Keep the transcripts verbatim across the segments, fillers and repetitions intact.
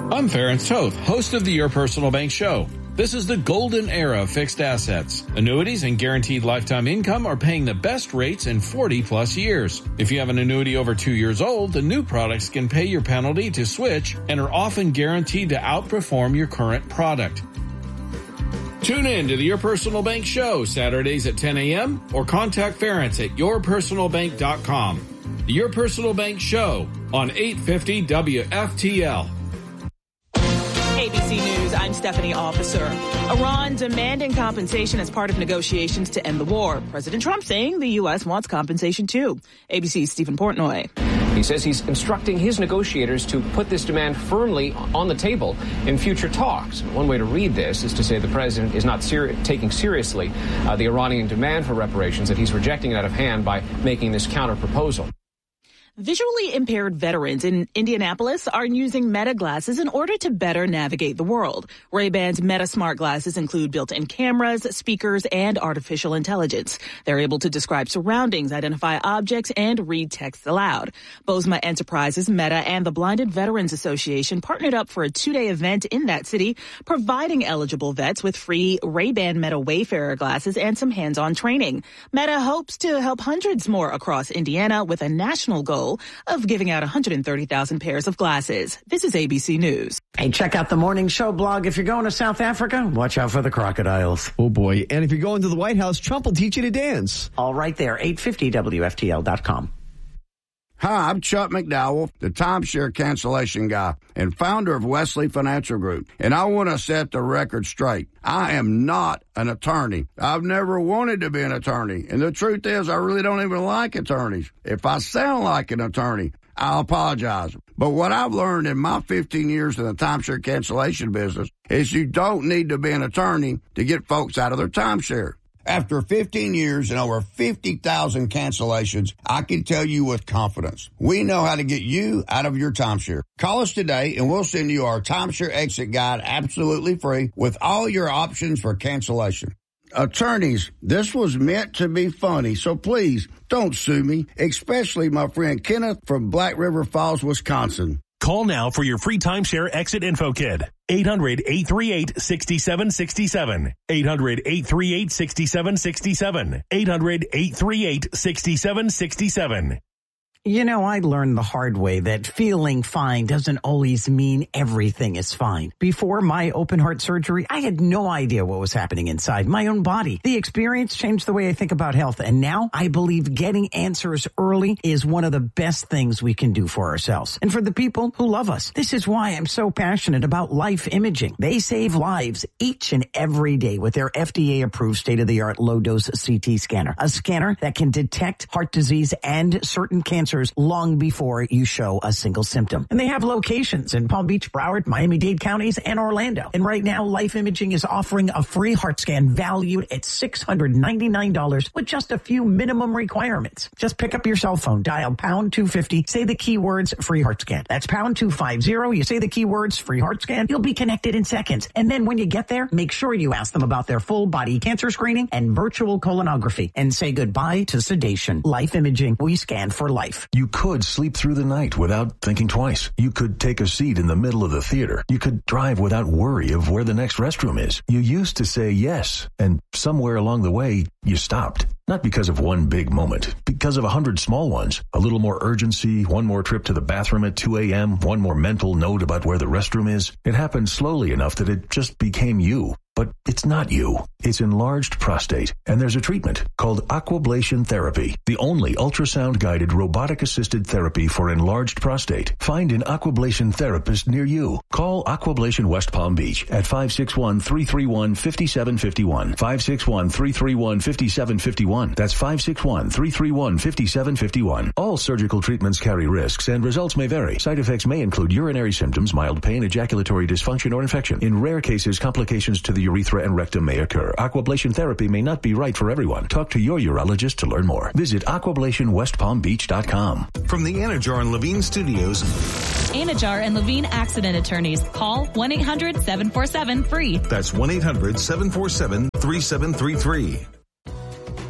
I'm Ferenc Toth, host of the Your Personal Bank Show. This is the golden era of fixed assets. Annuities and guaranteed lifetime income are paying the best rates in forty plus years. If you have an annuity over two years old, the new products can pay your penalty to switch and are often guaranteed to outperform your current product. Tune in to the Your Personal Bank Show Saturdays at ten a.m. or contact Ferenc at your personal bank dot com. The Your Personal Bank Show on eight fifty W F T L. A B C News, I'm Stephanie Officer. Iran demanding compensation as part of negotiations to end the war. President Trump saying the U S wants compensation too. A B C's Stephen Portnoy. He says he's instructing his negotiators to put this demand firmly on the table in future talks. One way to read this is to say the president is not seri- taking seriously uh, the Iranian demand for reparations, that he's rejecting it out of hand by making this counter-proposal. Visually impaired veterans in Indianapolis are using Meta glasses in order to better navigate the world. Ray-Ban's Meta Smart glasses include built-in cameras, speakers, and artificial intelligence. They're able to describe surroundings, identify objects, and read text aloud. Bosma Enterprises, Meta, and the Blinded Veterans Association partnered up for a two-day event in that city, providing eligible vets with free Ray-Ban Meta Wayfarer glasses and some hands-on training. Meta hopes to help hundreds more across Indiana with a national goal of giving out one hundred thirty thousand pairs of glasses. This is A B C News. Hey, check out the Morning Show blog. If you're going to South Africa, watch out for the crocodiles. Oh, boy. And if you're going to the White House, Trump will teach you to dance. All right there, eight fifty W F T L dot com. Hi, I'm Chuck McDowell, the timeshare cancellation guy and founder of Wesley Financial Group. And I want to set the record straight. I am not an attorney. I've never wanted to be an attorney. And the truth is, I really don't even like attorneys. If I sound like an attorney, I'll apologize. But what I've learned in my fifteen years in the timeshare cancellation business is you don't need to be an attorney to get folks out of their timeshare. After fifteen years and over fifty thousand cancellations, I can tell you with confidence, we know how to get you out of your timeshare. Call us today and we'll send you our timeshare exit guide absolutely free with all your options for cancellation. Attorneys, this was meant to be funny, so please don't sue me, especially my friend Kenneth from Black River Falls, Wisconsin. Call now for your free timeshare exit info kit. eight hundred, eight three eight, six seven six seven. eight hundred, eight three eight, six seven six seven. eight hundred, eight three eight, six seven six seven. You know, I learned the hard way that feeling fine doesn't always mean everything is fine. Before my open heart surgery, I had no idea what was happening inside my own body. The experience changed the way I think about health, and now I believe getting answers early is one of the best things we can do for ourselves and for the people who love us. This is why I'm so passionate about Life Imaging. They save lives each and every day with their F D A-approved state-of-the-art low-dose C T scanner, a scanner that can detect heart disease and certain cancers long before you show a single symptom. And they have locations in Palm Beach, Broward, Miami-Dade counties, and Orlando. And right now, Life Imaging is offering a free heart scan valued at six hundred ninety-nine dollars with just a few minimum requirements. Just pick up your cell phone, dial pound two fifty, say the keywords free heart scan. That's pound two fifty. You say the keywords free heart scan, you'll be connected in seconds. And then when you get there, make sure you ask them about their full body cancer screening and virtual colonography. And say goodbye to sedation. Life Imaging, we scan for life. You could sleep through the night without thinking twice. You could take a seat in the middle of the theater. You could drive without worry of where the next restroom is. You used to say yes, and somewhere along the way, you stopped. Not because of one big moment, because of a hundred small ones. A little more urgency, one more trip to the bathroom at two a.m., one more mental note about where the restroom is. It happened slowly enough that it just became you. But it's not you. It's enlarged prostate. And there's a treatment called Aquablation Therapy, the only ultrasound-guided robotic-assisted therapy for enlarged prostate. Find an Aquablation therapist near you. Call Aquablation West Palm Beach at five six one, three three one, five seven five one. five six one, three three one, five seven five one. That's five six one, three three one, five seven five one. All surgical treatments carry risks and results may vary. Side effects may include urinary symptoms, mild pain, ejaculatory dysfunction, or infection. In rare cases, complications to the urethra and rectum may occur. Aquablation therapy may not be right for everyone. Talk to your urologist to learn more. Visit aquablation west palm beach dot com. From the Anajar and Levine Studios. Anajar and Levine Accident Attorneys. Call one eight hundred, seven four seven, F R E E. That's one eight hundred, seven four seven, three seven three three.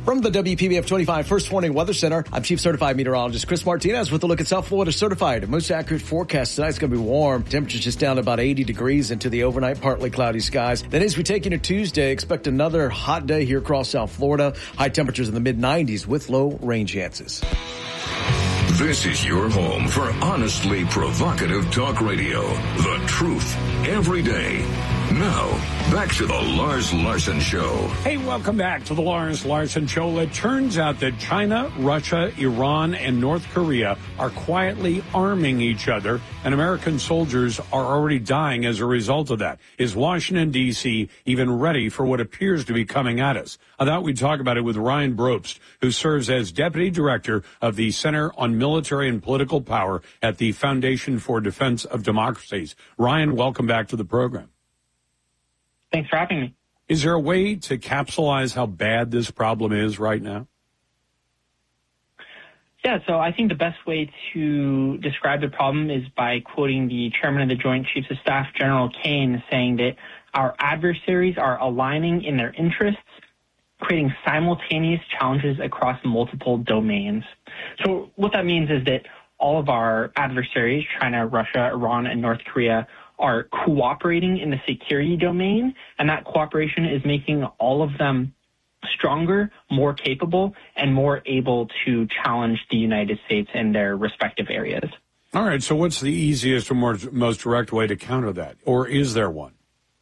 From the W P B F twenty-five First Warning Weather Center, I'm Chief Certified Meteorologist Chris Martinez with a look at South Florida Certified. Most accurate forecast tonight's going to be warm. Temperatures just down to about eighty degrees into the overnight partly cloudy skies. Then as we take into Tuesday, expect another hot day here across South Florida. High temperatures in the mid nineties with low rain chances. This is your home for honestly provocative talk radio. The truth every day. Now, back to the Lars Larson Show. Hey, welcome back to the Lars Larson Show. It turns out that China, Russia, Iran, and North Korea are quietly arming each other, and American soldiers are already dying as a result of that. Is Washington, D C even ready for what appears to be coming at us? I thought we'd talk about it with Ryan Brobst, who serves as Deputy Director of the Center on Military and Political Power at the Foundation for Defense of Democracies. Ryan, welcome back to the program. Thanks for having me. Is there a way to capsulize how bad this problem is right now? Yeah, so I think the best way to describe the problem is by quoting the chairman of the Joint Chiefs of Staff, General Kane, saying that our adversaries are aligning in their interests, creating simultaneous challenges across multiple domains. So what that means is that all of our adversaries, China, Russia, Iran, and North Korea, are cooperating in the security domain, and that cooperation is making all of them stronger, more capable, and more able to challenge the United States in their respective areas. All right, so what's the easiest or more, most direct way to counter that, or is there one?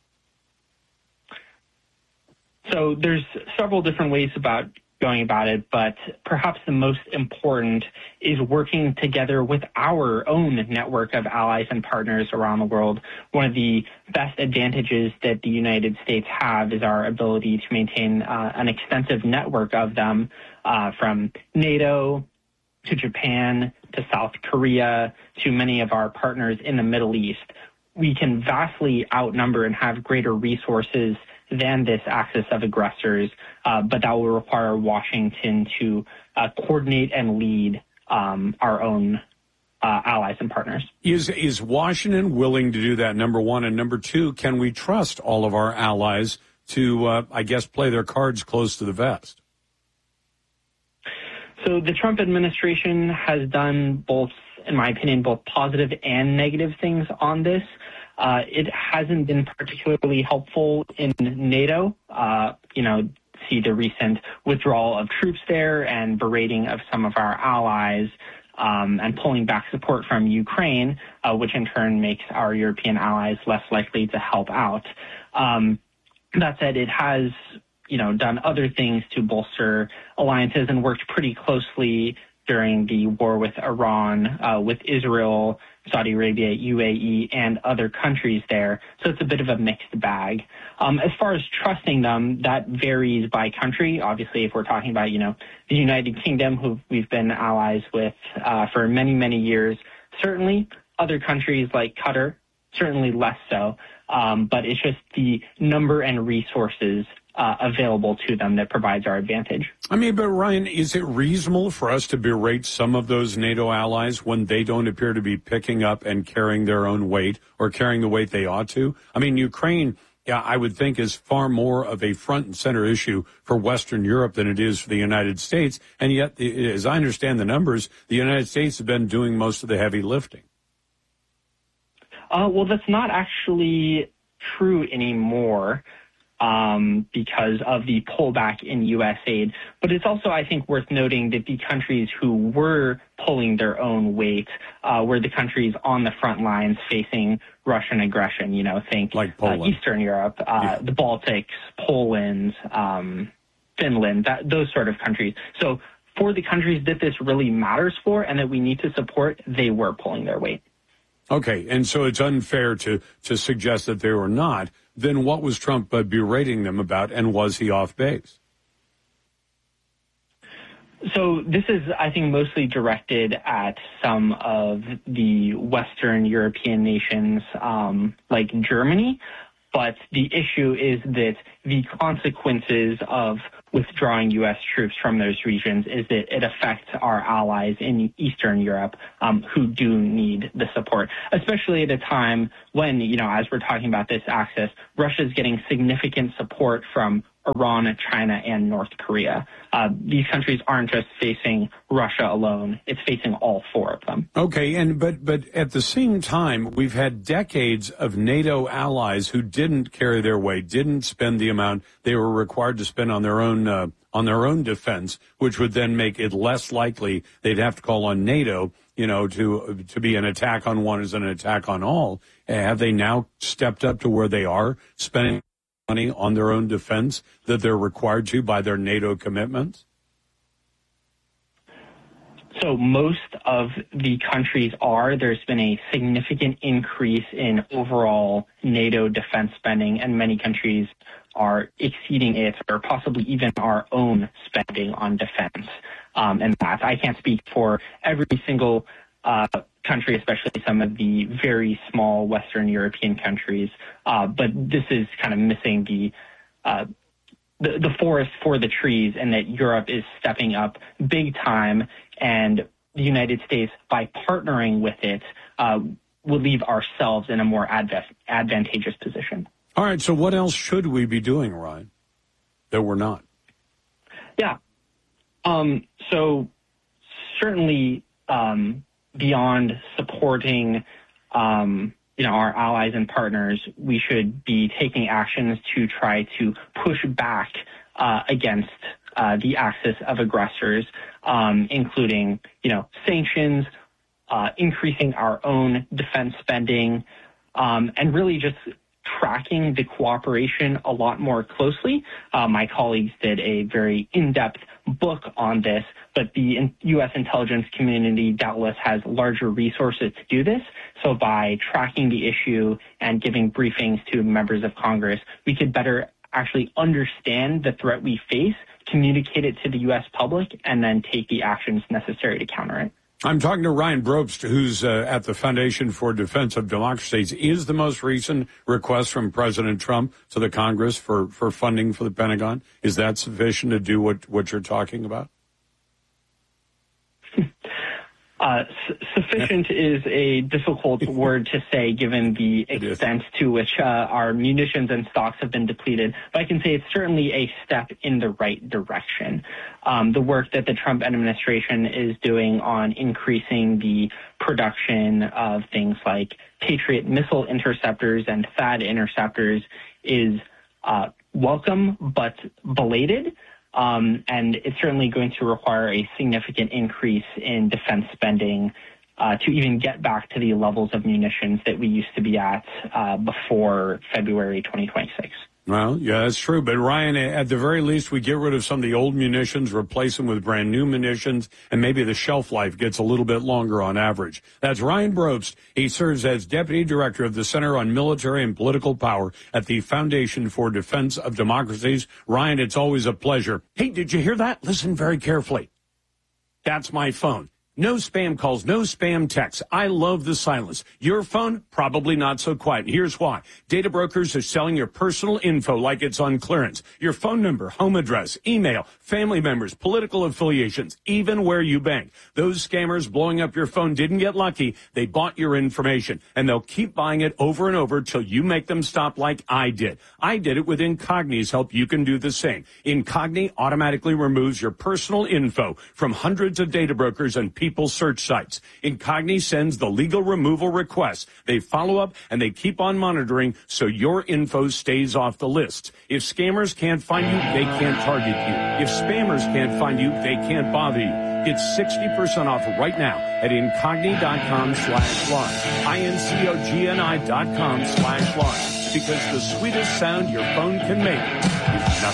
So there's several different ways about going about it, but perhaps the most important is working together with our own network of allies and partners around the world. One of the best advantages that the United States have is our ability to maintain uh, an extensive network of them, uh, from NATO to Japan to South Korea to many of our partners in the Middle East. We can vastly outnumber and have greater resources than this axis of aggressors, uh, but that will require Washington to uh, coordinate and lead um, our own uh, allies and partners. Is is Washington willing to do that, number one? And number two, can we trust all of our allies to, uh, I guess, play their cards close to the vest? So the Trump administration has done both, in my opinion, both positive and negative things on this. Uh, it hasn't been particularly helpful in NATO. Uh, you know, see the recent withdrawal of troops there and berating of some of our allies, um, and pulling back support from Ukraine, uh, which in turn makes our European allies less likely to help out. Um, that said, it has, you know, done other things to bolster alliances and worked pretty closely during the war with Iran, uh, with Israel, Saudi Arabia, U A E, and other countries there. So it's a bit of a mixed bag. Um, as far as trusting them, that varies by country. Obviously, if we're talking about, you know, the United Kingdom, who we've been allies with uh, for many, many years, certainly. Other countries like Qatar, certainly less so. Um, but it's just the number and resources Uh, available to them that provides our advantage. I mean, but Ryan, is it reasonable for us to berate some of those NATO allies when they don't appear to be picking up and carrying their own weight or carrying the weight they ought to? I mean, Ukraine, yeah, I would think is far more of a front and center issue for Western Europe than it is for the United States. And yet, as I understand the numbers, the United States has been doing most of the heavy lifting. Uh, well, that's not actually true anymore. Um, because of the pullback in U S aid. But it's also, I think, worth noting that the countries who were pulling their own weight uh, were the countries on the front lines facing Russian aggression. You know, think like uh, Eastern Europe, uh, yeah. the Baltics, Poland, um, Finland, that, those sort of countries. So for the countries that this really matters for and that we need to support, they were pulling their weight. Okay, and so it's unfair to, to suggest that they were not. Then what was Trump uh, berating them about, and was he off base? So this is, I think, mostly directed at some of the Western European nations um, like Germany. But the issue is that the consequences of withdrawing U S troops from those regions is that it affects our allies in Eastern Europe um, who do need the support, especially at a time when, you know, as we're talking about this axis, Russia's getting significant support from Iran, China, and North Korea. Uh, these countries aren't just facing Russia alone. It's facing all four of them. Okay, and but but at the same time, we've had decades of NATO allies who didn't carry their weight, didn't spend the amount they were required to spend on their own uh, on their own defense, which would then make it less likely they'd have to call on NATO, you know, to to be an attack on one is an attack on all. Have they now stepped up to where they are spending money on their own defense that they're required to by their NATO commitments? So most of the countries are. There's been a significant increase in overall NATO defense spending, and many countries are exceeding it or possibly even our own spending on defense. Um, and that I can't speak for every single uh, country, especially some of the very small Western European countries. Uh, but this is kind of missing the, uh, the the forest for the trees, and that Europe is stepping up big time, and the United States, by partnering with it, uh, will leave ourselves in a more adv- advantageous position. All right, so what else should we be doing, Ryan, that we're not? Yeah. Um, so certainly um, beyond supporting, um, you know, our allies and partners, we should be taking actions to try to push back uh, against uh, the axis of aggressors, um, including, you know, sanctions, uh, increasing our own defense spending, um, and really just tracking the cooperation a lot more closely. Uh, my colleagues did a very in-depth book on this, but the U S intelligence community doubtless has larger resources to do this. So by tracking the issue and giving briefings to members of Congress, we could better actually understand the threat we face, communicate it to the U S public, and then take the actions necessary to counter it. I'm talking to Ryan Brobst, who's uh, at the Foundation for Defense of Democracies. Is the most recent request from President Trump to the Congress for, for funding for the Pentagon, is that sufficient to do what, what you're talking about? Uh, su- sufficient is a difficult word to say given the extent to which uh, our munitions and stocks have been depleted. But I can say it's certainly a step in the right direction. Um, the work that the Trump administration is doing on increasing the production of things like Patriot missile interceptors and THAAD interceptors is uh, welcome but belated. Um, and it's certainly going to require a significant increase in defense spending uh, to even get back to the levels of munitions that we used to be at uh, before February twenty twenty-six. Well, yeah, that's true. But, Ryan, at the very least, we get rid of some of the old munitions, replace them with brand new munitions, and maybe the shelf life gets a little bit longer on average. That's Ryan Brobst. He serves as Deputy Director of the Center on Military and Political Power at the Foundation for Defense of Democracies. Ryan, it's always a pleasure. Hey, did you hear that? Listen very carefully. That's my phone. No spam calls, no spam texts. I love the silence. Your phone, probably not so quiet. Here's why. Data brokers are selling your personal info like it's on clearance. Your phone number, home address, email, family members, political affiliations, even where you bank. Those scammers blowing up your phone didn't get lucky. They bought your information, and they'll keep buying it over and over till you make them stop like I did. I did it with Incogni's help. You can do the same. Incogni automatically removes your personal info from hundreds of data brokers and people search sites. Incogni sends the legal removal requests. They follow up and they keep on monitoring so your info stays off the lists. If scammers can't find you, they can't target you. If spammers can't find you, they can't bother you. Get sixty percent off right now at incogni.com slash launch. I-N-C-O-G-N-I dot com slash launch. Because the sweetest sound your phone can make is nothing.